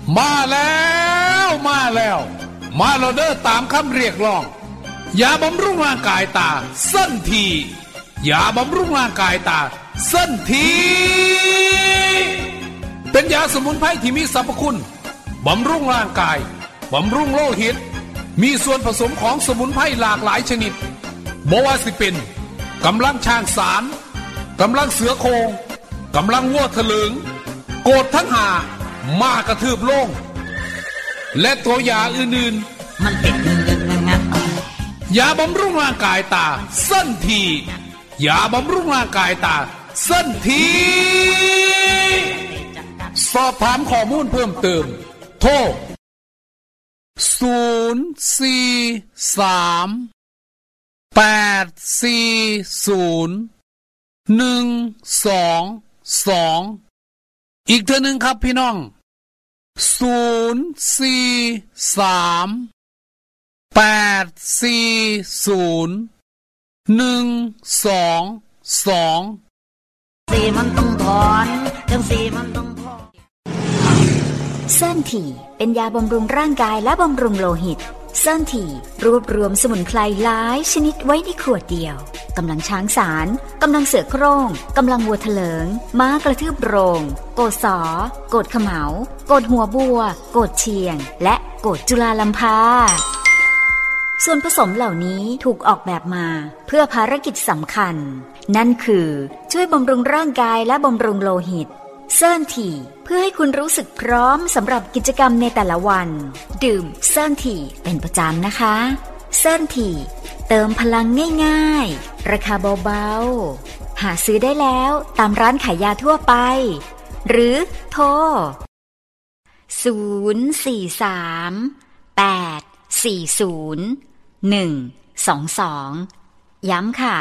มาแล้วมาแล้วเด้อตามคำเรียกร้องยาบำรุงร่างกายตาเส้นทียาบำรุงร่างกายตาเส้นทีเป็นยาสมุนไพรที่มีสรรพคุณบำรุงร่างกายบำรุงโลหิตมีส่วนผสมของสมุนไพรหลากหลายชนิดบ่ว่าสิเป็นกำลังช้างสารกำลังเสือโคร่งกำลังวัวทะเลิงโกดทั้งหามากระทืบโลงและตัวยาอื่นๆมันติดงัดยาบำรุงร่างกายตาเส้นทียาบำรุงร่างกายตาเส้นทีสอบถามข้อมูลเพิ่มเติมโทร043801222อีกเทื่อนึงครับพี่น้อง 043801222สีมันต้องถอนจังสีมันต้องถอนเส้นถี่เป็นยาบำรุงร่างกายและบำรุงโลหิตเส้นถี่รวบรวมสมุนไพรหลายชนิดไว้ในขวดเดียวกำลังช้างสารกำลังเสือโคร่งกำลังวัวเถลิงม้ากระทืบโรงโกดสอโกดเขมาโกดหัวบัวโกดเชียงและโกดจุฬาลัมพาส่วนผสมเหล่านี้ถูกออกแบบมาเพื่อภารกิจสำคัญนั่นคือช่วยบำรุงร่างกายและบำรุงโลหิตเซิร์นทีเพื่อให้คุณรู้สึกพร้อมสำหรับกิจกรรมในแต่ละวันดื่มเซิร์นทีเป็นประจำนะคะเซิร์นทีเติมพลังง่ายๆราคาเบาๆหาซื้อได้แล้วตามร้านขายยาทั่วไปหรือโทร043-840-122ย้ำค่ะ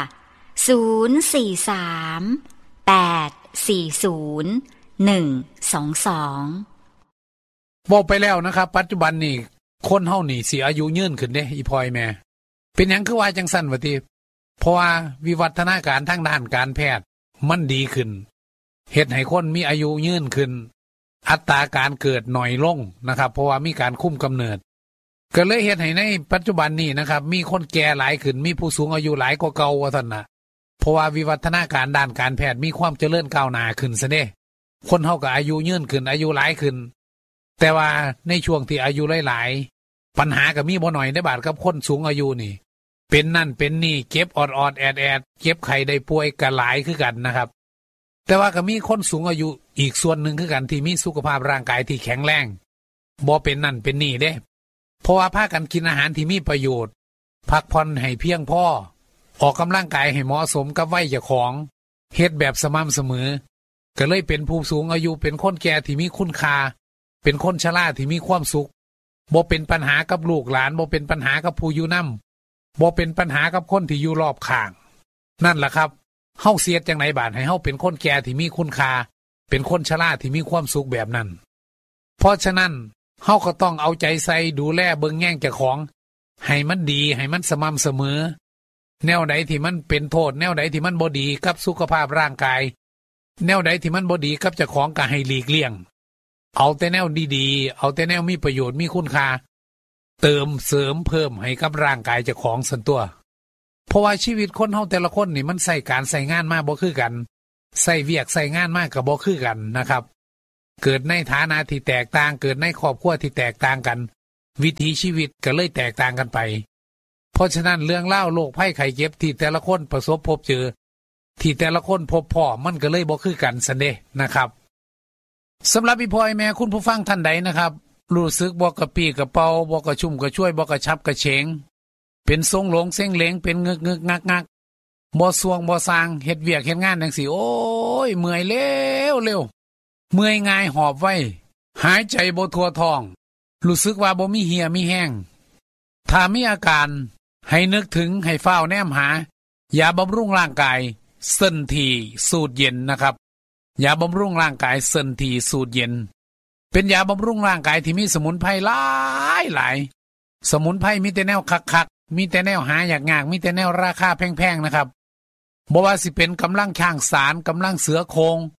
043-840-122 บอกไปแล้วนะครับปัจจุบันนี่คนเฮานี่สิอายุยืนขึ้นเด้อีพอยแม่เป็นหยังคือว่าจังซั่นว่าติเพราะว่าวิวัฒนาการทางด้านการแพทย์มันดีขึ้นเฮ็ดให้คนมีอายุยืนขึ้นอัตราการเกิดน้อยลงนะครับเพราะว่ามีการคุมกำเนิดก็เลยเฮ็ดให้ในปัจจุบันนี้นะครับมีคนแก่หลายขึ้นมีผู้สูงอายุหลายกว่าเก่าว่าซั่นน่ะเพราะว่าวิวัฒนาการด้านการแพทย์มีความเจริญก้าวหน้าขึ้นซะเด้คนเฮาก็อายุยืนขึ้นอายุหลายขึ้นแต่ว่าในช่วงที่อายุหลายๆปัญหาก็มีบ่น้อยในบาดกับคนสูงอายุนี่เป็นนั่นเป็นนี่เก็บออดๆแอดๆเก็บไข้ได้ป่วยก็หลายคือกันนะครับแต่ว่าก็มีคนสูงอายุอีกส่วนหนึ่งคือกันที่มีสุขภาพร่างกายที่แข็งแรงบ่เป็นนั่นเป็นนี่เด้เพราะว่าพากันกินอาหารที่มีประโยชน์พักผ่อนให้เพียงพอออกกำลังกายให้เหมาะสมกับวัยเจ้าของเฮ็ดแบบสม่ำเสมอก็เลยเป็นผู้สูงอายุเป็นคนแก่ที่มีคุณค่าเป็นคนชราที่มีความสุขบ่เป็นปัญหากับลูกหลานบ่เป็นปัญหากับผู้อยู่นำบ่เป็นปัญหากับคนที่อยู่รอบข้างนั่นล่ะครับเฮาเสียดจังไหนบาดให้เฮาเป็นคนแก่ที่มีคุณค่าเป็นคนชราที่มีความสุขแบบนั้นเพราะฉะนั้นเฮาก็ต้องเอาใจใส่ดูแลเบิ่งแย่งเจ้าของให้มันดีให้มันสม่ำเสมอแนวใดที่มันเป็นโทษแนวใดที่มันบ่ดีกับสุขภาพร่างกายแนวใดที่มันบ่ดีกับเจ้าของก็ให้หลีกเลี่ยงเอาแต่แนวดีๆเอาแต่แนวมีประโยชน์มีคุณค่าเติมเสริมเพิ่มให้กับร่างกายเจ้าของส่วนตัวเพราะว่าชีวิตคนเฮาแต่ละคนนี่มันใส่การใส่งานมาบ่คือกันใส่เวียกใส่งานมาก็บ่คือกันนะครับเกิดในฐานะที่แตกต่างเกิดในครอบครัวที่แตกต่างกันวิถีชีวิตก็เลยแตกต่างกันไปเพราะฉะนั้นเรื่องเล่าโรคภัยไข้เจ็บที่แต่ละคนประสบพบเจอที่แต่ละคนพบพ่อมันก็เลยบ่คือกันซันเด้นะครับสำหรับอีพ่อแม่คุณผู้ฟังท่านใดนะครับรู้สึกบ่กระปี้กระเป๋าบ่กระชุ่มกระชวยบ่กระชับกระเฉงเป็นทรงหลงเส้งเหลงเป็นงึกๆงักๆบ่สวงบ่สร้างเฮ็ดเวียกเฮ็ดงานจังซี่โอ้ยเมื่อยเร็วเมื่อยง่ายหอบไว้หายใจบ่ทั่วท้องรู้สึกว่าบ่มีเหี่ยมีแห้งถ้ามีอาการให้นึกถึงให้เฝ้าแนมหายาบำรุงร่างกายเซินทีสูตรเย็นนะครับยาบำรุงร่างกายเซินทีสูตรเย็นเป็นยาบำรุงร่างกายที่มีสมุนไพรหลายสมุนไพรมีแต่แนวคักๆมีแต่แนวหายากๆมีแต่แนวราคาแพงๆนะครับบ่ว่าสิเป็นกำลังช้างสารกำลังเสือโคร่ง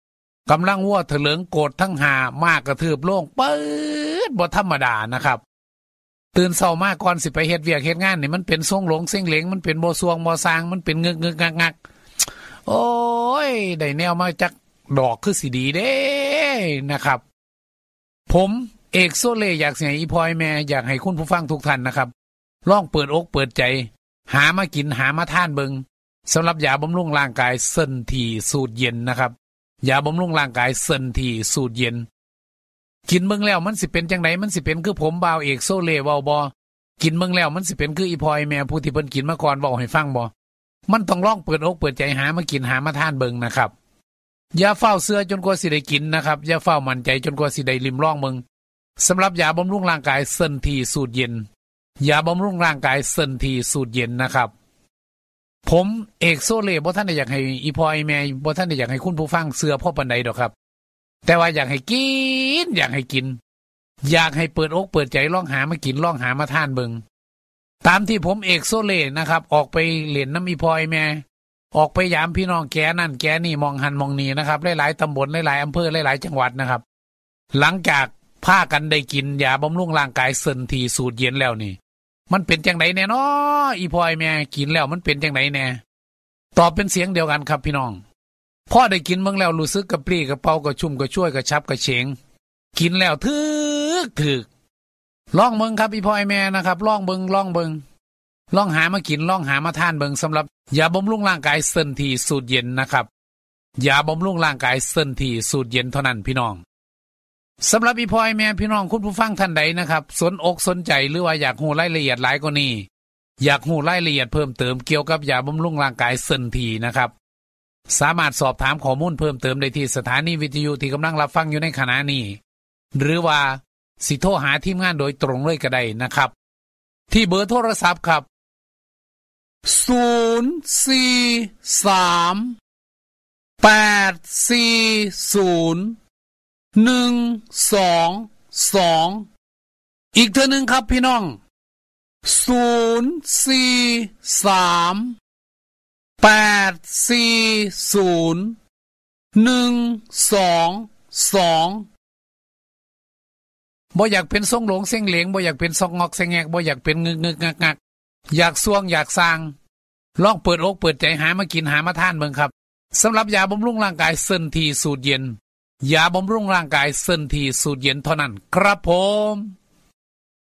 กำลังวัวเถลิงโกรธทั้งหามากกระทืบโล่งเปิดบ่ธรรมดานะครับตื่นเช้ามาก่อนสิไปเฮ็ดเวียกเฮ็ดงานนี่มันเป็นทรงหลงเส้งเหลงมันเป็นบ่ซวงบ่ซางมันเป็นงึกๆงักๆโอ้ยได้แนวมาจากดอกคือสิดีเด้นะครับผมเอกโซเล่อยากให้อีพอยแม่อยากให้คุณผู้ฟังทุกท่านนะครับลองเปิดอกเปิดใจหามากินหามาทานเบิงสำหรับยาบำรุงร่างกายเซินทีสูตรเย็นนะครับยาบำรุงร่างกายเซินทีสูตรเย็นกินเบิงแล้วมันสิเป็นจังไดมันสิเป็นคือผมบ่าวเอกโซเล่เว้าบ่กินเบิงแล้วมันสิเป็นคืออีพอยแม่ผู้ที่เพิ่นกินมาก่อนเว้าให้ฟังบ่มันต้องลองเปิดอกเปิดใจหามากินหามาทานเบิงนะครับอย่าเฝ้าเสื้อจนกว่าสิได้กินนะครับอย่าเฝ้ามั่นใจจนกว่าสิได้ลิ้มลองเบิงสำหรับยาบำรุงร่างกายเซินทีสูตรเย็นยาบำรุงร่างกายเซินทีสูตรเย็นนะครับผมเอกโซเล่บ่ท่านได้อยากให้อีพอยแม่บ่ท่านได้อยากให้คุณผู้ฟังเสื้อพ่อปานใดดอกครับแต่ว่าอยากให้กินอยากให้กินอยากให้เปิดอกเปิดใจลองหามากินลองหามาทานเบิงตามที่ผมเอกโซเล่นะครับออกไปเล่นน้ำอีพอยแม่ออกไปยามพี่น้องแกนั่นแกนี่มองหันมองนี่นะครับหลายๆตำบลหลายๆอำเภอหลายๆจังหวัดนะครับหลังจากพากันได้กินยาบำรุงร่างกายเซินทีสูตรเย็นแล้วนี่มันเป็นจังไดแน่น้ออีพอยแม่กินแล้วมันเป็นจังไดแน่ตอบเป็นเสียงเดียวกันครับพี่น้องพ่อได้กินเบิ่งแล้วรู้สึกกระปรี้กระเป๋ากระชุ่มกระช่วยกระชับกระเฉงกินแล้วถึกลองเบิ่งครับอีพอยแม่นะครับลองเบิ่งลองหามากินลองหามาทานเบิ่งสำหรับยาบำรุงร่างกายเซินทีสูตรเย็นนะครับยาบำรุงร่างกายเซินทีสูตรเย็นเท่านั้นพี่น้องสำหรับอีพอยแม่พี่น้องคุณผู้ฟังท่านใดนะครับสนอกสนใจหรือว่าอยากรู้รายละเอียดหลายกว่านี้อยากรู้รายละเอียดเพิ่มเติมเกี่ยวกับยาบำรุงร่างกายเซินทีนะครับสามารถสอบถามข้อมูลเพิ่มเติมได้ที่สถานีวิทยุที่กำลังรับฟังอยู่ในขณะนี้หรือว่าสิโทรหาทีมงานโดยตรงเลยก็ได้นะครับที่เบอร์โทรศัพท์ครับ043840122อีกเท่านึงครับพี่น้อง043840122บ่อยากเป็นทรงหลงเส้งเหลงบ่อยากเป็นซอกงอกเส้งแงกบ่อยากเป็นงึกงักอยากซวงอยากสร้างลองเปิดอกเปิดใจหามากินหามาทานเบิ่งครับสำหรับยาบำรุงร่างกายเซินทีสูตรเย็นยาบำรุงร่างกายเซินทีสูตรเย็นเท่านั้นครับผม